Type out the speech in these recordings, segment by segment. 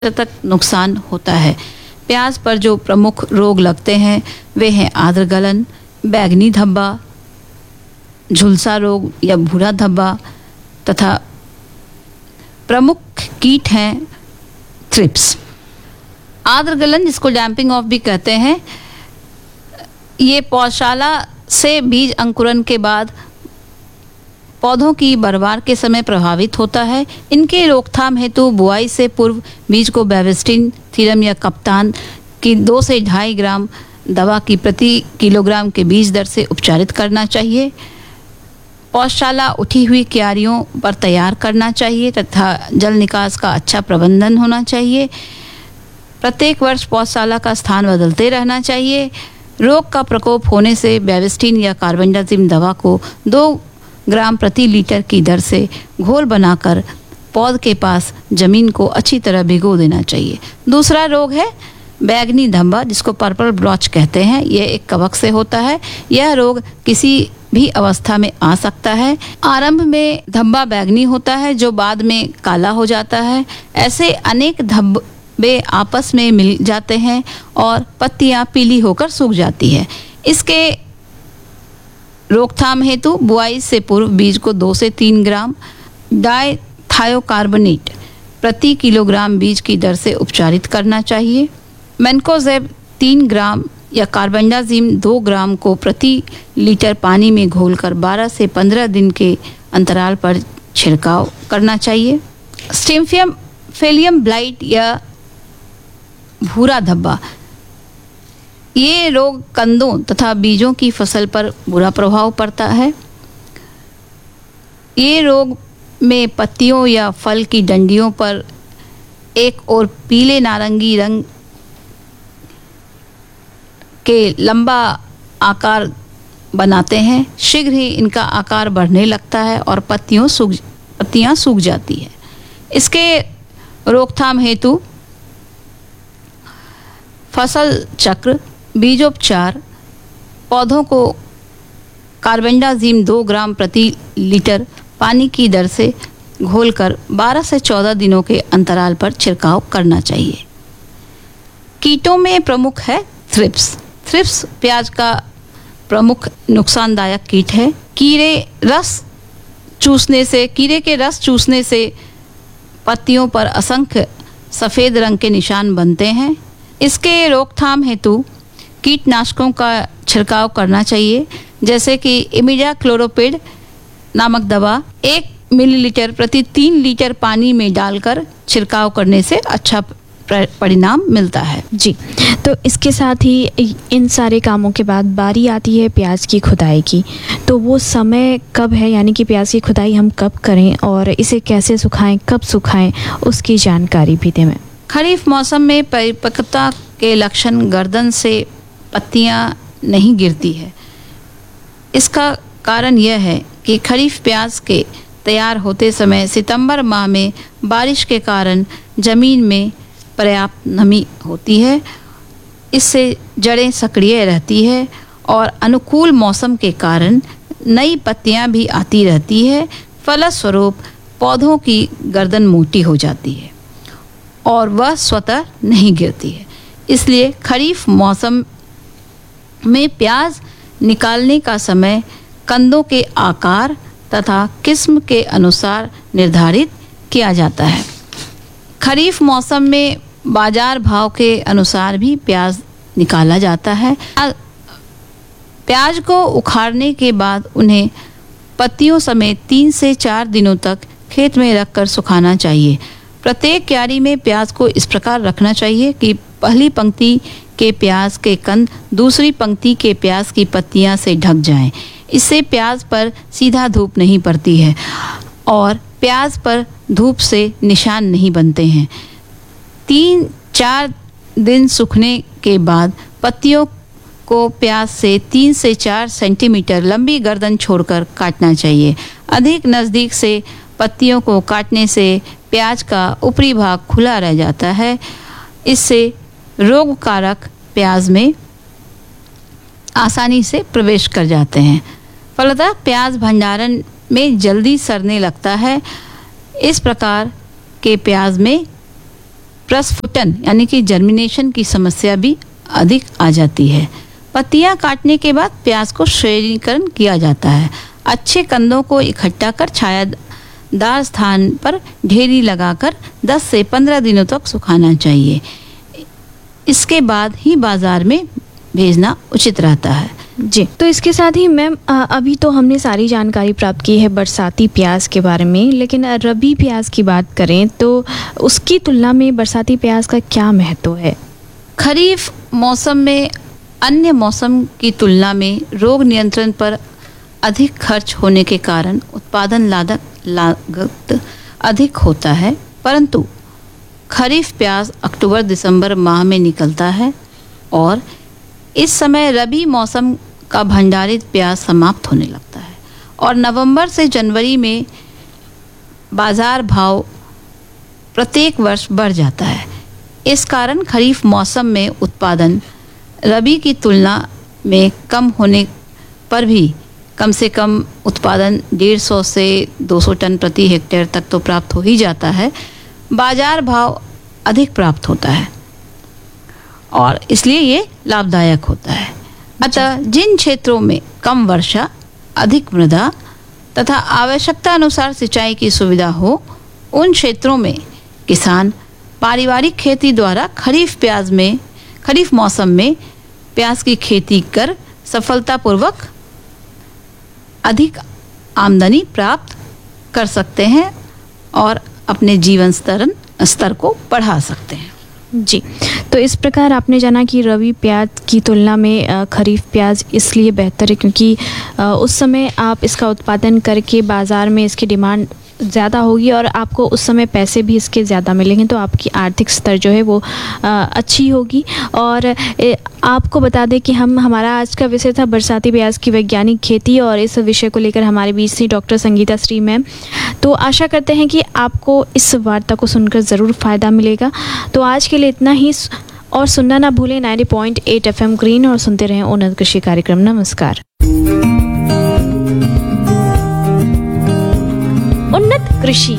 तक नुकसान होता है। प्याज पर जो प्रमुख रोग लगते हैं वे हैं आद्र गलन, बैंगनी धब्बा, झुलसा रोग या भूरा धब्बा तथा प्रमुख कीट हैं थ्रिप्स। आद्र गलन, जिसको डैम्पिंग ऑफ भी कहते हैं, ये पौधशाला से बीज अंकुरण के बाद पौधों की बरवार के समय प्रभावित होता है। इनके रोकथाम हेतु बुआई से पूर्व बीज को बेविस्टिन, थीरम या कप्तान की 2 से 2.5 ग्राम दवा की प्रति किलोग्राम के बीज दर से उपचारित करना चाहिए। पौधशाला उठी हुई क्यारियों पर तैयार करना चाहिए तथा जल निकास का अच्छा प्रबंधन होना चाहिए। प्रत्येक वर्ष पौधशाला का स्थान बदलते रहना चाहिए। रोग का प्रकोप होने से बेविस्टिन या कार्बेंडाजिम दवा को 2 ग्राम प्रति लीटर की दर से घोल बनाकर पौध के पास जमीन को अच्छी तरह भिगो देना चाहिए। दूसरा रोग है बैंगनी धब्बा, जिसको पर्पल ब्लॉच कहते हैं। यह एक कवक से होता है। यह रोग किसी भी अवस्था में आ सकता है। आरंभ में धब्बा बैंगनी होता है जो बाद में काला हो जाता है। ऐसे अनेक धब्बे आपस में मिल जाते हैं और पत्तियां पीली होकर सूख जाती है। इसके रोकथाम हेतु बुआई से पूर्व बीज को 2 से 3 ग्राम डाइथायोकार्बोनेट प्रति किलोग्राम बीज की दर से उपचारित करना चाहिए। मैनकोजेब 3 ग्राम या कार्बेंडाजिम 2 ग्राम को प्रति लीटर पानी में घोलकर 12 से 15 दिन के अंतराल पर छिड़काव करना चाहिए। स्टिम्फियम फेलियम ब्लाइट या भूरा धब्बा, ये रोग कंदों तथा बीजों की फसल पर बुरा प्रभाव पड़ता है। ये रोग में पत्तियों या फल की डंडियों पर एक और पीले नारंगी रंग के लंबा आकार बनाते हैं। शीघ्र ही इनका आकार बढ़ने लगता है और पत्तियां सूख जाती है। इसके रोकथाम हेतु फसल चक्र, बीजोपचार, पौधों को कार्बेंडाजिम 2 ग्राम प्रति लीटर पानी की दर से घोलकर 12 से 14 दिनों के अंतराल पर छिड़काव करना चाहिए। कीटों में प्रमुख है थ्रिप्स। थ्रिप्स प्याज का प्रमुख नुकसानदायक कीट है। कीड़े के रस चूसने से पत्तियों पर असंख्य सफ़ेद रंग के निशान बनते हैं। इसके रोकथाम हेतु कीटनाशकों का छिड़काव करना चाहिए, जैसे कि इमिडाक्लोरोपिड नामक दवा 1 मिलीलीटर प्रति 3 लीटर पानी में डालकर छिड़काव करने से अच्छा परिणाम मिलता है। जी, तो इसके साथ ही इन सारे कामों के बाद बारी आती है प्याज की खुदाई की। तो वो समय कब है, यानी कि प्याज की खुदाई हम कब करें और इसे कैसे सुखाएं, कब सुखाएं, उसकी जानकारी भी दें। खरीफ मौसम में परिपक्वता के लक्षण गर्दन से पत्तियां नहीं गिरती है। इसका कारण यह है कि खरीफ प्याज के तैयार होते समय सितंबर माह में बारिश के कारण जमीन में पर्याप्त नमी होती है। इससे जड़ें सक्रिय रहती है और अनुकूल मौसम के कारण नई पत्तियां भी आती रहती है। फलस्वरूप पौधों की गर्दन मोटी हो जाती है और वह स्वतः नहीं गिरती है। इसलिए खरीफ मौसम में प्याज निकालने का समय कंदों के आकार तथा किस्म के अनुसार निर्धारित किया जाता है। खरीफ मौसम में बाजार भाव के अनुसार भी प्याज निकाला जाता है। प्याज को उखाड़ने के बाद उन्हें पत्तियों समेत 3 से 4 दिनों तक खेत में रखकर सुखाना चाहिए। प्रत्येक क्यारी में प्याज को इस प्रकार रखना चाहिए कि पहली पंक्ति के प्याज के कंद दूसरी पंक्ति के प्याज की पत्तियां से ढक जाएं। इससे प्याज पर सीधा धूप नहीं पड़ती है और प्याज पर धूप से निशान नहीं बनते हैं। 3-4 दिन सूखने के बाद पत्तियों को प्याज से 3 से 4 सेंटीमीटर लंबी गर्दन छोड़कर काटना चाहिए। अधिक नज़दीक से पत्तियों को काटने से प्याज का ऊपरी भाग खुला रह जाता है। इससे रोग कारक प्याज में आसानी से प्रवेश कर जाते हैं। फलतः प्याज भंडारण में जल्दी सड़ने लगता है। इस प्रकार के प्याज में प्रस्फुटन यानी कि जर्मिनेशन की समस्या भी अधिक आ जाती है। पत्तियां काटने के बाद प्याज को श्रेणीकरण किया जाता है। अच्छे कंदों को इकट्ठा कर छायादार स्थान पर ढेरी लगाकर 10 से 15 दिनों तक सुखाना चाहिए। इसके बाद ही बाजार में भेजना उचित रहता है। जी, तो इसके साथ ही मैम अभी तो हमने सारी जानकारी प्राप्त की है बरसाती प्याज के बारे में, लेकिन रबी प्याज की बात करें तो उसकी तुलना में बरसाती प्याज का क्या महत्व है? खरीफ मौसम में अन्य मौसम की तुलना में रोग नियंत्रण पर अधिक खर्च होने के कारण उत्पादन लागत अधिक होता है, परंतु खरीफ प्याज अक्टूबर दिसंबर माह में निकलता है और इस समय रबी मौसम का भंडारित प्याज समाप्त होने लगता है और नवंबर से जनवरी में बाजार भाव प्रत्येक वर्ष बढ़ जाता है। इस कारण खरीफ मौसम में उत्पादन रबी की तुलना में कम होने पर भी कम से कम उत्पादन 150 से 200 टन प्रति हेक्टेयर तक तो प्राप्त हो ही जाता है। बाजार भाव अधिक प्राप्त होता है और इसलिए ये लाभदायक होता है। अतः जिन क्षेत्रों में कम वर्षा, अधिक मृदा तथा आवश्यकता अनुसार सिंचाई की सुविधा हो, उन क्षेत्रों में किसान पारिवारिक खेती द्वारा खरीफ मौसम में प्याज की खेती कर सफलतापूर्वक अधिक आमदनी प्राप्त कर सकते हैं और अपने जीवन स्तर को बढ़ा सकते हैं। जी, तो इस प्रकार आपने जाना कि रबी प्याज की तुलना में खरीफ प्याज इसलिए बेहतर है क्योंकि उस समय आप इसका उत्पादन करके बाज़ार में इसकी डिमांड ज़्यादा होगी और आपको उस समय पैसे भी इसके ज़्यादा मिलेंगे, तो आपकी आर्थिक स्तर जो है वो अच्छी होगी। और आपको बता दें कि हमारा आज का विषय था बरसाती प्याज की वैज्ञानिक खेती और इस विषय को लेकर हमारे बीच थी डॉक्टर संगीता श्री मैम। तो आशा करते हैं कि आपको इस वार्ता को सुनकर ज़रूर फ़ायदा मिलेगा। तो आज के लिए इतना ही और सुनना ना भूलें 90.8 FM ग्रीन और सुनते रहें उन्नत कृषि कार्यक्रम। नमस्कार। उन्नत कृषि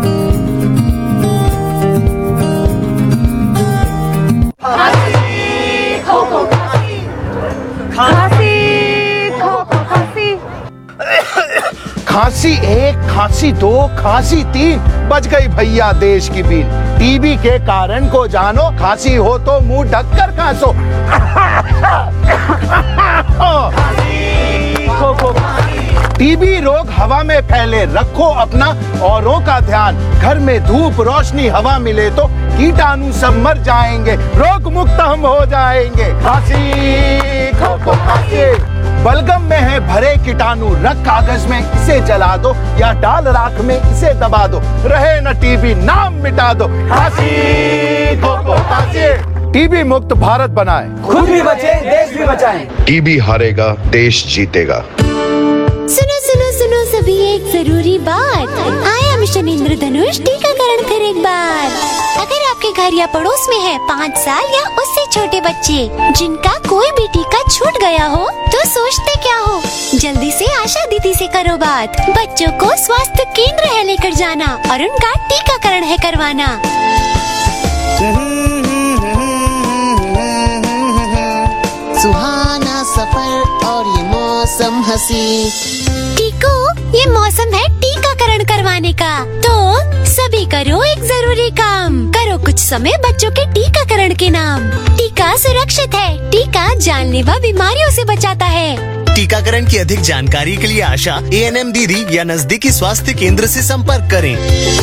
खांसी 1, खांसी 2, खांसी 3, बच गई भैया देश की बीन। टीबी के कारण को जानो, खांसी हो तो मुंह ढककर खांसो। टीबी रोग हवा में फैले, रखो अपना औरों का ध्यान। घर में धूप रोशनी हवा मिले तो कीटाणु सब मर जाएंगे, रोग मुक्त हम हो जाएंगे। खांसी खो खांसी, बलगम में है भरे कीटाणु, रख कागज में इसे जला दो या डाल राख में इसे दबा दो, रहे न टीबी नाम मिटा दो। खांसी खो खांसी, टीबी मुक्त भारत बनाए, खुद भी बचे देश भी बचाएं। टीबी हारेगा देश जीतेगा। सुनो सुनो सुनो सभी एक जरूरी बात, आया मिशन इंद्रधनुष टीकाकरण फिर एक बार। अगर आपके घर या पड़ोस में है 5 साल या उससे छोटे बच्चे जिनका कोई भी टीका छूट गया हो, तो सोचते क्या हो, जल्दी से आशा दीदी से करो बात। बच्चों को स्वास्थ्य केंद्र है लेकर जाना और उनका टीकाकरण है करवाना। सुहाना सफर और ये मौसम हंसी, टीको ये मौसम है टीकाकरण करवाने का, तो सभी करो एक जरूरी काम, करो कुछ समय बच्चों के टीकाकरण के नाम। टीका सुरक्षित है, टीका जानलेवा बीमारियों से बचाता है। टीकाकरण की अधिक जानकारी के लिए आशा ANM दीदी या नजदीकी स्वास्थ्य केंद्र से संपर्क करें।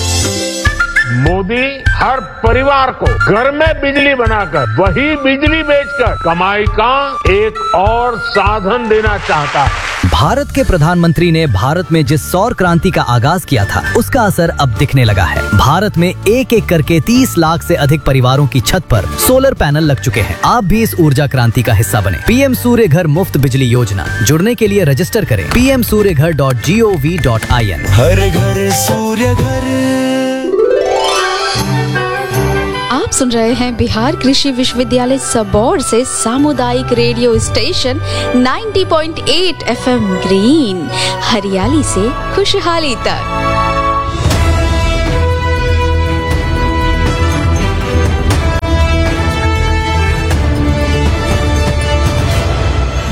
मोदी हर परिवार को घर में बिजली बनाकर वही बिजली बेचकर कमाई का एक और साधन देना चाहता है। भारत के प्रधानमंत्री ने भारत में जिस सौर क्रांति का आगाज किया था, उसका असर अब दिखने लगा है। भारत में एक एक करके 30 लाख से अधिक परिवारों की छत पर सोलर पैनल लग चुके हैं। आप भी इस ऊर्जा क्रांति का हिस्सा बने। PM सूर्य घर मुफ्त बिजली योजना, जुड़ने के लिए रजिस्टर करें pmsuryaghar.gov.in। हर घर सूर्य घर। आप सुन रहे हैं बिहार कृषि विश्वविद्यालय सबौर से सामुदायिक रेडियो स्टेशन 90.8 FM ग्रीन, हरियाली से खुशहाली तक।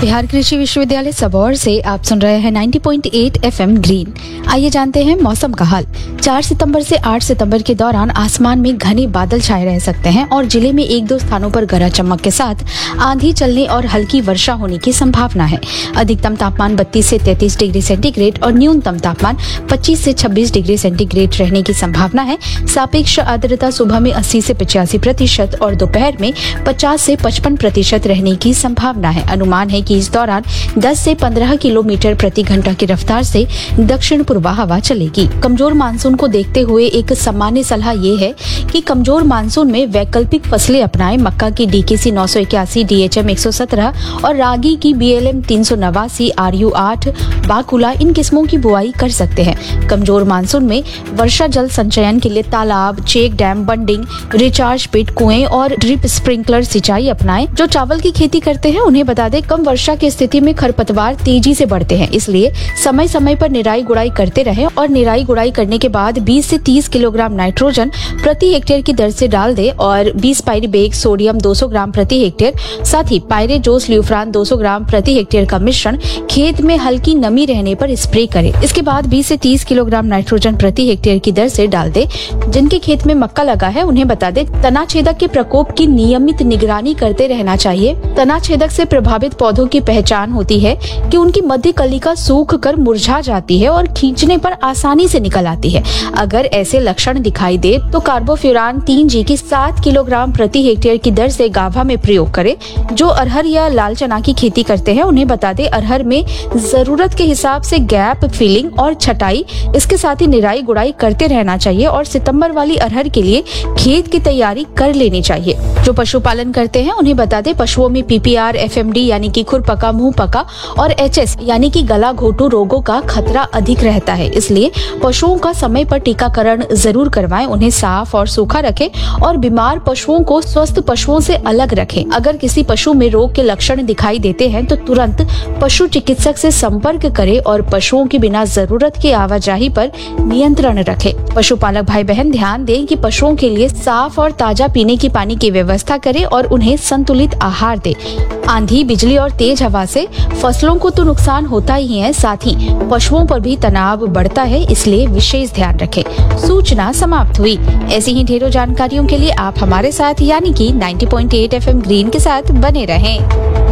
बिहार कृषि विश्वविद्यालय सबौर से आप सुन रहे हैं 90.8 FM ग्रीन। आइए जानते हैं मौसम का हाल। 4 सितंबर से 8 सितंबर के दौरान आसमान में घने बादल छाए रह सकते हैं और जिले में 1-2 स्थानों पर गरज चमक के साथ आंधी चलने और हल्की वर्षा होने की संभावना है। अधिकतम तापमान 32 से 33 डिग्री सेंटीग्रेड और न्यूनतम तापमान 25 से 26 डिग्री सेंटीग्रेड रहने की संभावना है। सापेक्ष आर्द्रता सुबह में 80 से 85% और दोपहर में 50 से 55% रहने की संभावना है। अनुमान है कि इस दौरान 10 से 15 किलोमीटर प्रति घंटा की रफ्तार से दक्षिण पूर्वा हवा चलेगी। कमजोर मानसून को देखते हुए एक सामान्य सलाह ये है कि कमजोर मानसून में वैकल्पिक फसलें अपनाएं। मक्का की DKC 981, DHM 117 और रागी की BLM 389, RU 8, बाकुला इन किस्मों की बुआई कर सकते हैं। कमजोर मानसून में वर्षा जल संचयन के लिए तालाब, check dam, bunding, recharge pit, कुएं और ड्रिप स्प्रिंकलर सिंचाई अपनाएं। जो चावल की खेती करते हैं उन्हें बता दें, कम वर्षा की स्थिति में खरपतवार तेजी से बढ़ते हैं, इसलिए समय समय पर निराई गुड़ाई करते रहें और निराई गुड़ाई करने के बाद 20 से 30 किलोग्राम नाइट्रोजन प्रति हेक्टेयर की दर से डाल दें और 20 पायरीबेग सोडियम 200 ग्राम प्रति हेक्टेयर, साथ ही पायरेजोस ल्यूफ्रान 200 ग्राम प्रति हेक्टेयर का मिश्रण खेत में हल्की नमी रहने पर स्प्रे करें। इसके बाद 20 से 30 किलोग्राम नाइट्रोजन प्रति हेक्टेयर की दर से डाल दें। जिनके खेत में मक्का लगा है उन्हें बता दें, तना छेदक के प्रकोप की नियमित निगरानी करते रहना चाहिए। तना छेदक से प्रभावित पौधों की पहचान होती है कि उनकी मध्य कलिका सूख कर मुरझा जाती है और खींचने पर आसानी से निकल आती है। अगर ऐसे लक्षण दिखाई दे तो कार्बोफ्यूरान 3G की 7 किलोग्राम प्रति हेक्टेयर की दर से गाभा में प्रयोग करें। जो अरहर या लाल चना की खेती करते हैं उन्हें बता दें, अरहर में जरूरत के हिसाब से गैप फिलिंग और छटाई, इसके साथ ही निराई गुड़ाई करते रहना चाहिए और सितंबर वाली अरहर के लिए खेत की तैयारी कर लेनी चाहिए। जो पशुपालन करते हैं उन्हें बता दें, पशुओं में PPR, FMD यानी कि खुर पका, मुंह पका और HS यानी कि गला घोटू रोगों का खतरा अधिक रहता है, इसलिए पशुओं का समय पर टीकाकरण जरूर करवाएं। उन्हें साफ और सूखा रखें और बीमार पशुओं को स्वस्थ पशुओं से अलग रखें। अगर किसी पशु में रोग के लक्षण दिखाई देते हैं तो तुरंत पशु चिकित्सक से संपर्क करें और पशुओं की बिना जरूरत की आवाजाही पर नियंत्रण रखें। पशुपालक भाई बहन ध्यान दें कि पशुओं के लिए साफ और ताजा पीने की पानी की व्यवस्था करें और उन्हें संतुलित आहार दें। आंधी, बिजली और तेज हवा से फसलों को तो नुकसान होता ही है, साथ ही पशुओं पर भी तनाव बढ़ता है, इसलिए विशेष ध्यान रखें। सूचना समाप्त हुई। ऐसी ही ढेरों जानकारियों के लिए आप हमारे साथ यानी कि 90.8 FM ग्रीन के साथ बने रहें।